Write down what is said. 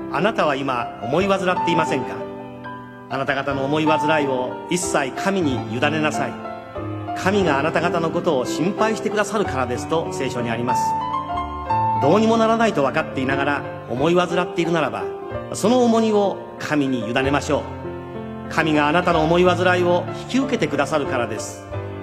あなたは今思い患っていませんか？あなた方の思い煩いを一切神に委ねなさい。神があなた方のことを心配してくださるからですと聖書にあります。どうにもならないと分かっていながら思い患っているならば、その重荷を神に委ねましょう。神があなたの思い煩いを引き受けてくださるからです。